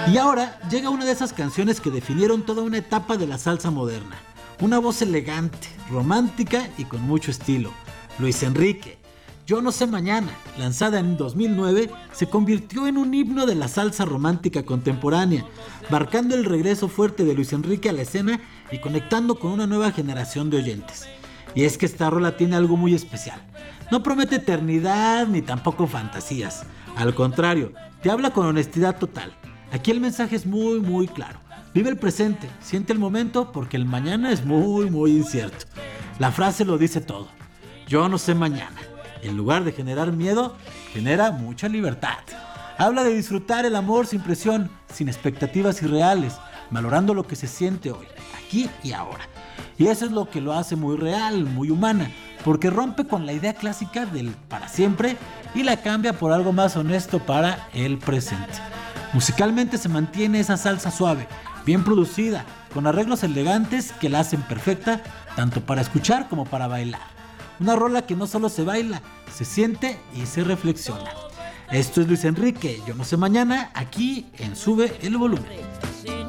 Y ahora llega una de esas canciones que definieron toda una etapa de la salsa moderna. Una voz elegante, romántica y con mucho estilo. Luis Enrique. Yo no sé mañana, lanzada en 2009, se convirtió en un himno de la salsa romántica contemporánea, marcando el regreso fuerte de Luis Enrique a la escena y conectando con una nueva generación de oyentes. Y es que esta rola tiene algo muy especial. No promete eternidad ni tampoco fantasías. Al contrario, te habla con honestidad total. Aquí el mensaje es muy claro. Vive el presente, siente el momento porque el mañana es muy incierto. La frase lo dice todo. Yo no sé mañana. En lugar de generar miedo, genera mucha libertad. Habla de disfrutar el amor sin presión, sin expectativas irreales, valorando lo que se siente hoy, aquí y ahora. Y eso es lo que lo hace muy real, muy humana, porque rompe con la idea clásica del para siempre y la cambia por algo más honesto para el presente. Musicalmente se mantiene esa salsa suave, bien producida, con arreglos elegantes que la hacen perfecta tanto para escuchar como para bailar. Una rola que no solo se baila, se siente y se reflexiona. Esto es Luis Enrique, Yo no sé mañana, aquí en Sube el Volumen.